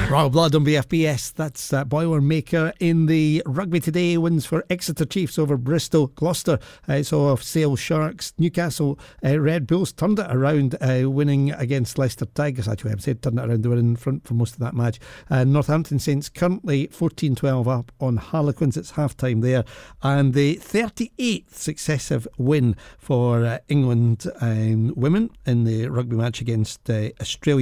Royal Blood on BFBS. That's Boilermaker. In the Rugby Today, wins for Exeter Chiefs over Bristol. Gloucester saw Sale Sharks. Newcastle Red Bulls turned it around, winning against Leicester Tigers. Actually, I've said turned it around. They were in front for most of that match. Northampton Saints currently 14-12 up on Harlequins. It's half time there. And the 38th successive win for England women in the rugby match against Australia.